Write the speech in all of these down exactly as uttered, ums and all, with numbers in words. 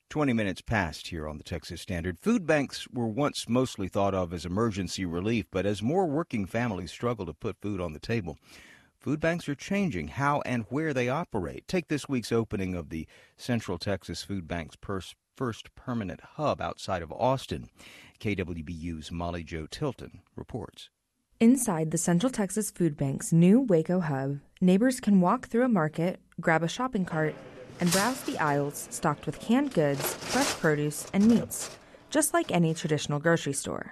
twenty minutes past here on the Texas Standard. Food banks were once mostly thought of as emergency relief, but as more working families struggle to put food on the table, food banks are changing how and where they operate. Take this week's opening of the Central Texas Food Bank's pers- first permanent hub outside of Austin. K W B U's Molly Jo Tilton reports. Inside the Central Texas Food Bank's new Waco hub, neighbors can walk through a market, grab a shopping cart, and browse the aisles stocked with canned goods, fresh produce, and meats, just like any traditional grocery store.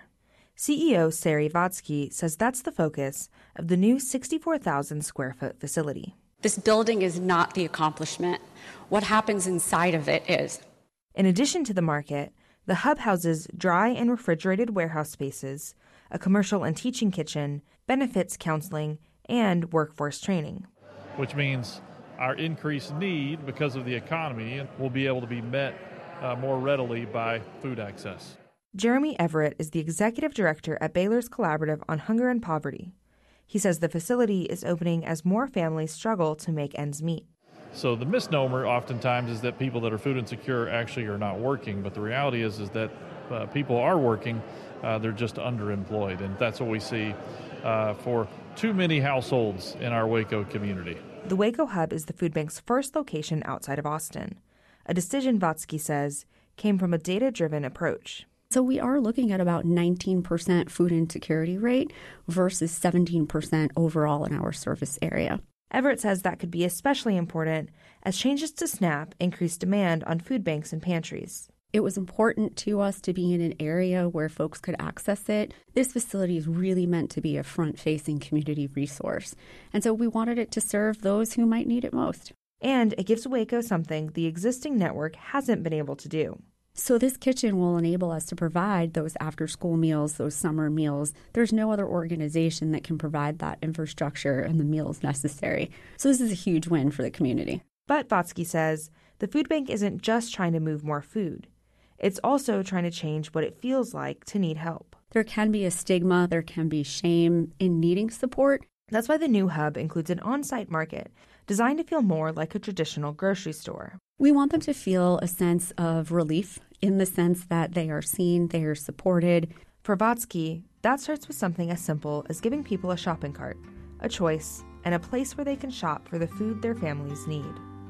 C E O Sari Vatsky says that's the focus of the new sixty-four thousand square foot facility. This building is not the accomplishment. What happens inside of it is. In addition to the market, the hub houses dry and refrigerated warehouse spaces, a commercial and teaching kitchen, benefits counseling, and workforce training. Which means our increased need because of the economy will be able to be met uh, more readily by food access. Jeremy Everett is the executive director at Baylor's Collaborative on Hunger and Poverty. He says the facility is opening as more families struggle to make ends meet. So the misnomer oftentimes is that people that are food insecure actually are not working, but the reality is is that uh, people are working, uh, they're just underemployed, and that's what we see uh, for too many households in our Waco community. The Waco hub is the food bank's first location outside of Austin, a decision Vatsky says came from a data-driven approach. So we are looking at about nineteen percent food insecurity rate versus seventeen percent overall in our service area. Everett says that could be especially important as changes to SNAP increase demand on food banks and pantries. It was important to us to be in an area where folks could access it. This facility is really meant to be a front-facing community resource, and so we wanted it to serve those who might need it most. And it gives Waco something the existing network hasn't been able to do. So this kitchen will enable us to provide those after-school meals, those summer meals. There's no other organization that can provide that infrastructure and the meals necessary. So this is a huge win for the community. But Vatsky says the food bank isn't just trying to move more food. It's also trying to change what it feels like to need help. There can be a stigma, there can be shame in needing support. That's why the new hub includes an on-site market designed to feel more like a traditional grocery store. We want them to feel a sense of relief in the sense that they are seen, they are supported. For Vatsky, that starts with something as simple as giving people a shopping cart, a choice, and a place where they can shop for the food their families need.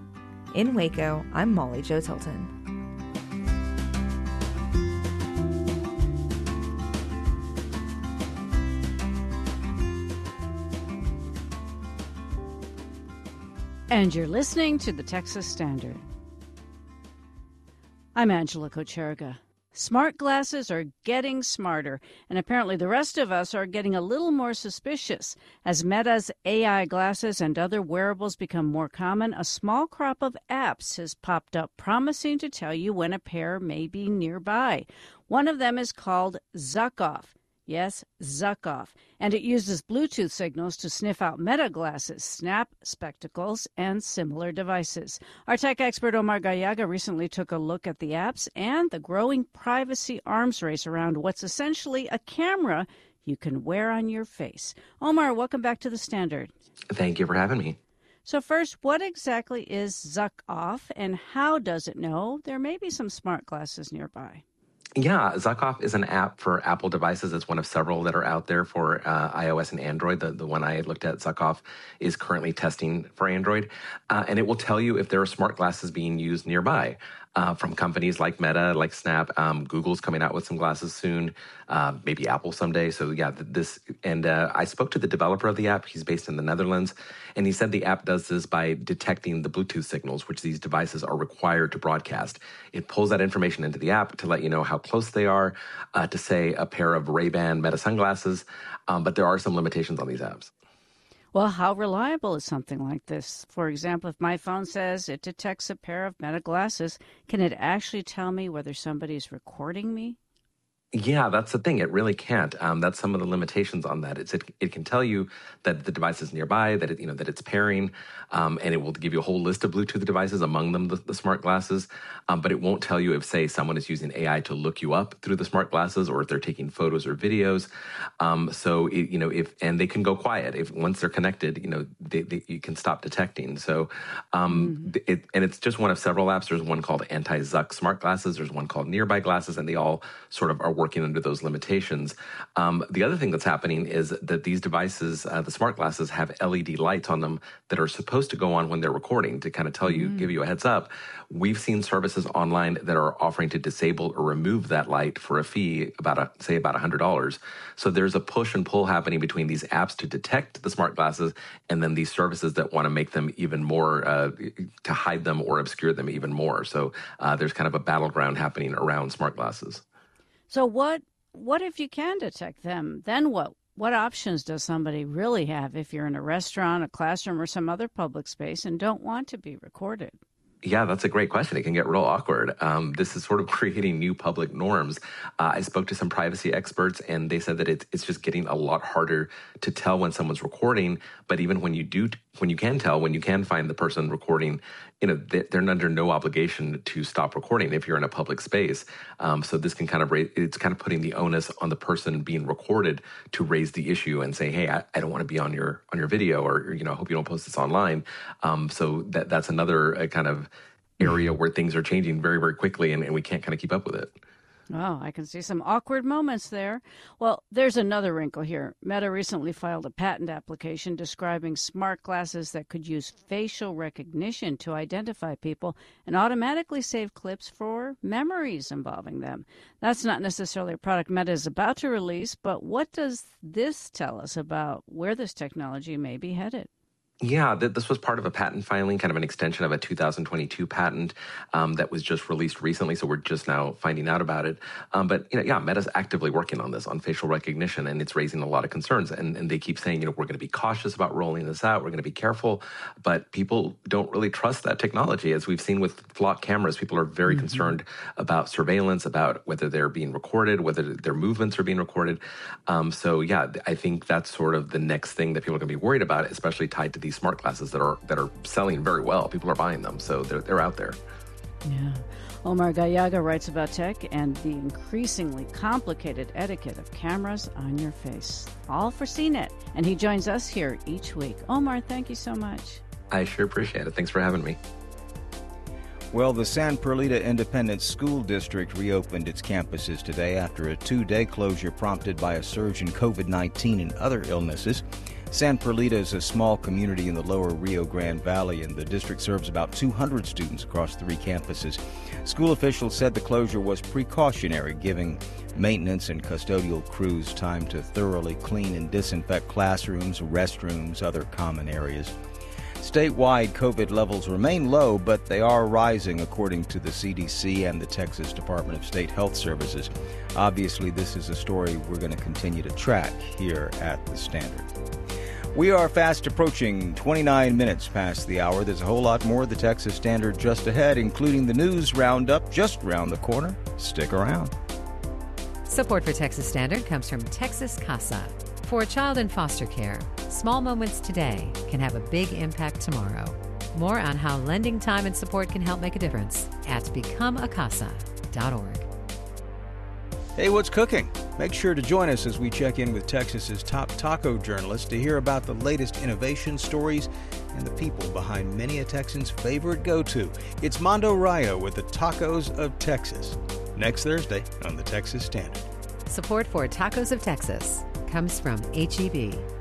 In Waco, I'm Molly Jo Tilton. And you're listening to the Texas Standard. I'm Angela Kocherga. Smart glasses are getting smarter, and apparently the rest of us are getting a little more suspicious. As Meta's A I glasses and other wearables become more common, a small crop of apps has popped up promising to tell you when a pair may be nearby. One of them is called Zuckoff. Yes, Zuckoff. And it uses Bluetooth signals to sniff out Meta glasses, Snap, spectacles, and similar devices. Our tech expert Omar Gallaga recently took a look at the apps and the growing privacy arms race around what's essentially a camera you can wear on your face. Omar, welcome back to the Standard. Thank you for having me. So first, what exactly is Zuckoff, and how does it know there may be some smart glasses nearby? Yeah, Zuckoff is an app for Apple devices. It's one of several that are out there for uh, iOS and Android. The, the one I looked at, Zuckoff, is currently testing for Android. Uh, and it will tell you if there are smart glasses being used nearby uh, from companies like Meta, like Snap. Um, Google's coming out with some glasses soon, uh, maybe Apple someday. So yeah, this, and uh, I spoke to the developer of the app. He's based in the Netherlands. And he said the app does this by detecting the Bluetooth signals, which these devices are required to broadcast. It pulls that information into the app to let you know how close they are uh, to, say, a pair of Ray-Ban Meta sunglasses. Um, but there are some limitations on these apps. Well, how reliable is something like this? For example, if my phone says it detects a pair of Meta glasses, can it actually tell me whether somebody's recording me? Yeah, that's the thing. It really can't. Um, that's some of the limitations on that. It's it, it can tell you that the device is nearby, that it, you know that it's pairing, um, and it will give you a whole list of Bluetooth devices, among them the, the smart glasses. Um, but it won't tell you if, say, someone is using A I to look you up through the smart glasses, or if they're taking photos or videos. Um, so it, you know if and they can go quiet if once they're connected. You know they, they, you can stop detecting. So um, mm. it, and it's just one of several apps. There's one called Anti-Zuck Smart Glasses. There's one called Nearby Glasses, and they all sort of are working under those limitations. Um, the other thing that's happening is that these devices, uh, the smart glasses, have L E D lights on them that are supposed to go on when they're recording to kind of tell you, mm. give you a heads up. We've seen services online that are offering to disable or remove that light for a fee, about a, say about one hundred dollars. So there's a push and pull happening between these apps to detect the smart glasses and then these services that want to make them even more, uh, to hide them or obscure them even more. So uh, there's kind of a battleground happening around smart glasses. So what what if you can detect them? Then what? What options does somebody really have if you're in a restaurant, a classroom, or some other public space and don't want to be recorded? Yeah, that's a great question. It can get real awkward. Um, this is sort of creating new public norms. Uh, I spoke to some privacy experts, and they said that it's, it's just getting a lot harder to tell when someone's recording. But even when you do, when you can tell, when you can find the person recording, you know, they're under no obligation to stop recording if you're in a public space. Um, so this can kind of raise, it's kind of putting the onus on the person being recorded to raise the issue and say, hey, I, I don't want to be on your on your video, or, you know, I hope you don't post this online. Um, so that that's another uh, kind of area where things are changing very, very quickly, and, and we can't kind of keep up with it. Oh, I can see some awkward moments there. Well, there's another wrinkle here. Meta recently filed a patent application describing smart glasses that could use facial recognition to identify people and automatically save clips for memories involving them. That's not necessarily a product Meta is about to release, but what does this tell us about where this technology may be headed? Yeah, th- this was part of a patent filing, kind of an extension of a two thousand twenty-two patent um, that was just released recently. So we're just now finding out about it. Um, but, you know, yeah, Meta's actively working on this, on facial recognition, and it's raising a lot of concerns. And, and they keep saying, you know, we're going to be cautious about rolling this out. We're going to be careful. But people don't really trust that technology. As we've seen with flock cameras, people are very mm-hmm. concerned about surveillance, about whether they're being recorded, whether their movements are being recorded. Um, so, yeah, I think that's sort of the next thing that people are going to be worried about, especially tied to these smart glasses that are that are selling very well. People are buying them, so they're they're out there. Yeah. Omar Gallaga writes about tech and the increasingly complicated etiquette of cameras on your face. All for C net, and he joins us here each week. Omar, thank you so much. I sure appreciate it. Thanks for having me. Well, the San Perlita Independent School District reopened its campuses today after a two-day closure prompted by a surge in covid nineteen and other illnesses. San Perlita is a small community in the lower Rio Grande Valley, and the district serves about two hundred students across three campuses. School officials said the closure was precautionary, giving maintenance and custodial crews time to thoroughly clean and disinfect classrooms, restrooms, other common areas. Statewide COVID levels remain low, but they are rising, according to the C D C and the Texas Department of State Health Services. Obviously, this is a story we're going to continue to track here at The Standard. We are fast approaching twenty-nine minutes past the hour. There's a whole lot more of the Texas Standard just ahead, including the news roundup just around the corner. Stick around. Support for Texas Standard comes from Texas Casa. For a child in foster care, small moments today can have a big impact tomorrow. More on how lending time and support can help make a difference at become a casa dot org. Hey, what's cooking? Make sure to join us as we check in with Texas's top taco journalists to hear about the latest innovation stories and the people behind many a Texan's favorite go-to. It's Mondo Rayo with the Tacos of Texas. Next Thursday on the Texas Standard. Support for Tacos of Texas comes from H E B.